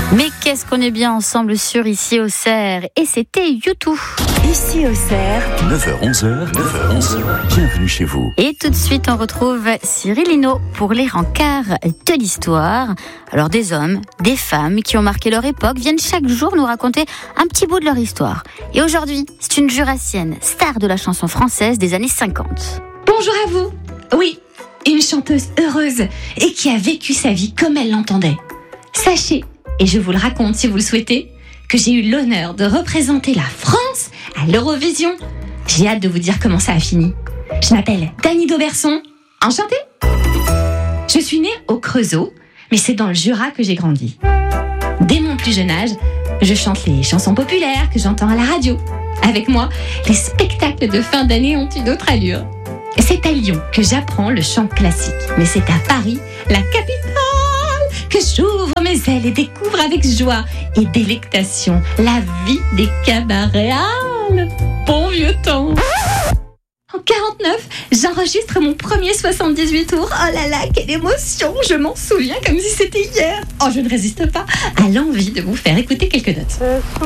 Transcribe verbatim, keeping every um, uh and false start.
Mais qu'est-ce qu'on est bien ensemble sur Ici Auxerre. Et c'était YouTube. Ici Auxerre. neuf heures onze, neuf heures onze, bienvenue chez vous. Et tout de suite, on retrouve Cyril Hinault pour les rencarts de l'histoire. Alors des hommes, des femmes qui ont marqué leur époque viennent chaque jour nous raconter un petit bout de leur histoire. Et aujourd'hui, c'est une jurassienne, star de la chanson française des années cinquante. Bonjour à vous. Oui, une chanteuse heureuse et qui a vécu sa vie comme elle l'entendait. Sachez, et je vous le raconte si vous le souhaitez, que j'ai eu l'honneur de représenter la France à l'Eurovision. J'ai hâte de vous dire comment ça a fini. Je m'appelle Dany Dauberson. Enchantée. Je suis née au Creusot, mais c'est dans le Jura que j'ai grandi. Dès mon plus jeune âge, je chante les chansons populaires que j'entends à la radio. Avec moi, les spectacles de fin d'année ont une autre allure. C'est à Lyon que j'apprends le chant classique, mais c'est à Paris, la capitale, que j'ouvre mes ailes et découvre avec joie et délectation la vie des cabarets. Ah, le bon vieux temps. En quarante-neuf, j'enregistre mon premier soixante-dix-huit tours. Oh là là, quelle émotion! Je m'en souviens comme si c'était hier. Oh, je ne résiste pas à l'envie de vous faire écouter quelques notes.